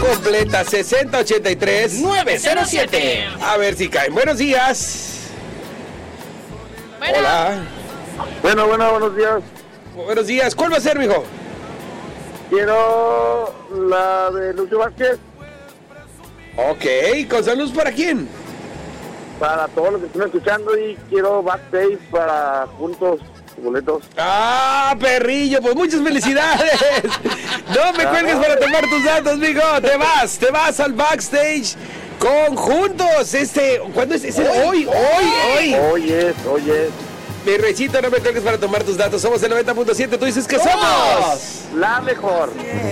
completa, 6083-907. A ver si caen. Buenos días. Bueno. Hola. Bueno, buenos días. Buenos días. ¿Cuál va a ser, mijo? Quiero la de Lucio Vázquez Ok, ¿con salud para quién? para todos los que están escuchando y quiero backstage para juntos boletos. ¡Ah, perrillo! Pues muchas felicidades. No me cuelgues para tomar tus datos, mijo. Te vas al backstage conjuntos. ¿Cuándo es? Hoy. Hoy es. Mi recito, no me cuelgues para tomar tus datos. Somos el 90.7. Tú dices que somos La mejor.